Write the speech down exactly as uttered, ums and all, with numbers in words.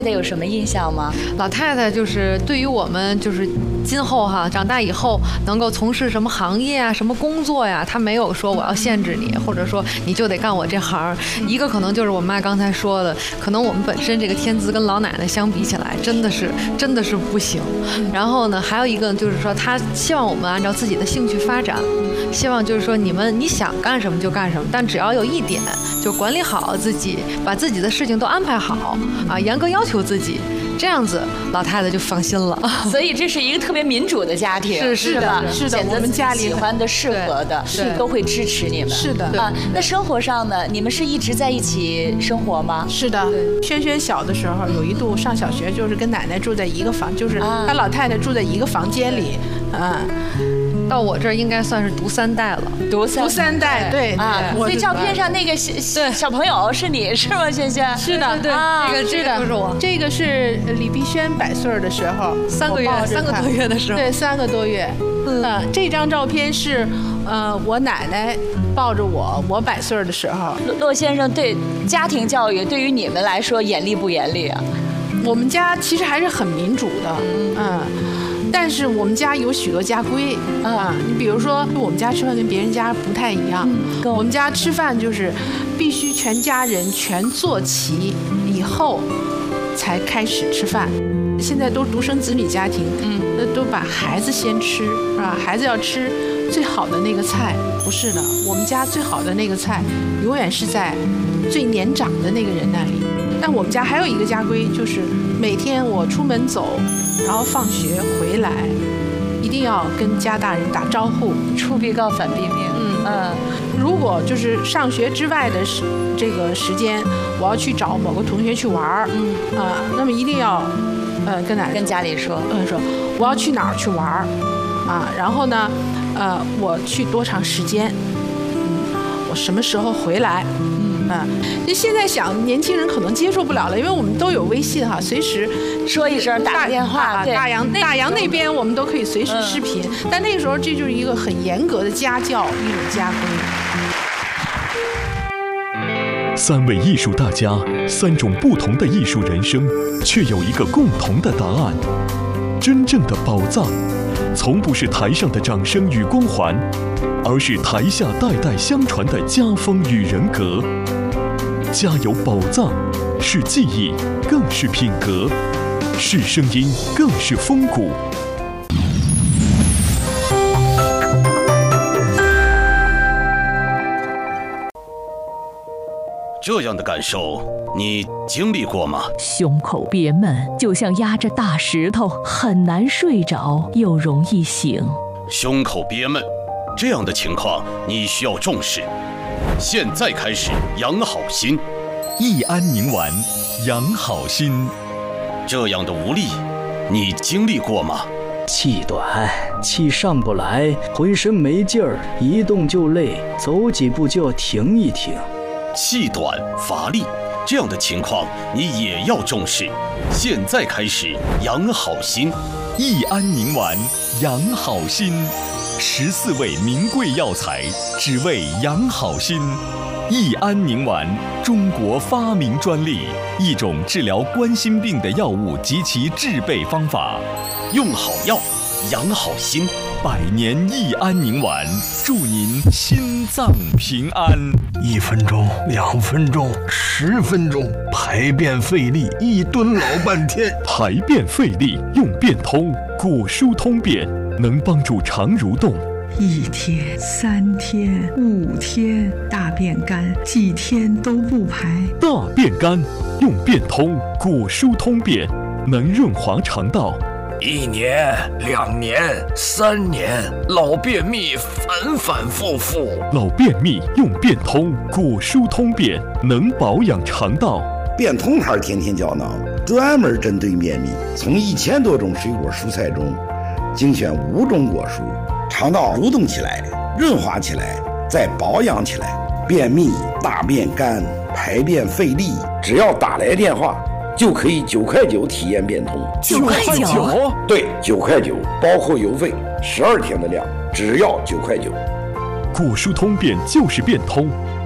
得有什么印象吗？ 老太太就是对于我们就是今后哈长大以后能够从事什么行业啊、什么工作呀，她没有说我要限制你，或者说你就得干我这行。一个可能就是我妈刚才说的，可能我们本身这个天资跟老奶奶相比起来，真的是真的是不行。然后呢，还有一个就是说，她希望我们按照自己的兴趣发展，希望就是说你们你想干什么就干什么，但只要有一点，就管理好自己，把自己的事情都安排好啊，严格要求求自己，这样子老太太就放心了。 所以这是一个特别民主的家庭， 是是的， 是的，我们家里喜欢的、适合的，都会支持你们。 是的啊。那生活上呢？你们是一直在一起生活吗？ 是的。轩轩小的时候，有一度上小学，就是跟奶奶住在一个房，就是他老太太住在一个房间里，啊。 到我这儿应该算是读三代了， 读三读三代，对啊。所以照片上那个小小朋友是你是吗，轩轩？ 是的， 对，这个是的， 就是我。 这个是李碧轩百岁的时候， 三个月，三个多月的时候， 对，三个多月。嗯，这张照片是，呃，我奶奶抱着我，我百岁的时候。 骆先生对家庭教育对于你们来说严厉不严厉啊？ 我们家其实还是很民主的，嗯。但是我们家有许多家规啊，你比如说我们家吃饭跟别人家不太一样，嗯、我们家吃饭就是必须全家人全坐齐以后才开始吃饭。现在都独生子女家庭，嗯，那都把孩子先吃，是吧？孩子要吃最好的那个菜，不是的，我们家最好的那个菜永远是在最年长的那个人那里。但我们家还有一个家规，就是每天我出门走，然后放学回来，一定要跟家大人打招呼， 出必告，反必明。 嗯嗯，如果就是上学之外的时这个时间，我要去找某个同学去玩儿，嗯啊、呃，那么一定要，呃，跟奶奶跟家里说， 嗯说我要去哪儿去玩儿，啊，然后呢，呃，我去多长时间，嗯，我什么时候回来。嗯，就现在想，年轻人可能接受不了了，因为我们都有微信哈，随时说一声，打电话， 大洋大洋那边我们都可以随时视频。嗯、但那个时候，这就是一个很严格的家教，一种家规。 三位艺术大家，三种不同的艺术人生，却有一个共同的答案：真正的宝藏，从不是台上的掌声与光环，而是台下代代相传的家风与人格。家有宝藏，是记忆，更是品格；是声音，更是风骨。 这样的感受，你经历过吗？ 胸口憋闷，就像压着大石头，很难睡着，又容易醒。 胸口憋闷，这样的情况你需要重视。现在开始养好心， 益安宁丸养好心。 这样的无力，你经历过吗？ 气短，气上不来，浑身没劲儿，一动就累，走几步就要停一停。 气短乏力，这样的情况你也要重视。现在开始养好心， 益安宁丸养好心。十四味名贵药材，只为养好心。益安宁丸，中国发明专利，一种治疗冠心病的药物及其制备方法。 用好药，养好心。 百年益安宁丸，祝您心脏平安。 一分钟，两分钟，十分钟，排便费力，一蹲老半天。 排便费力用便通，果蔬通便，能帮助肠蠕动。 一天、三天、五天，大便干，几天都不排。 大便干用便通，果蔬通便，能润滑肠道。 一年、两年、三年，老便秘反反复复。 老便秘用便通，果蔬通便，能保养肠道。 便通牌天天胶囊专门针对便秘，从一千多种水果蔬菜中精选五种果蔬，肠道蠕动起来，润滑起来，再保养起来。便秘、大便干、排便费力，只要打来电话就可以九块九体验便通。 九块九？ 对，九块九，包括邮费，十二天的量，只要九块九。 果蔬通便就是便通，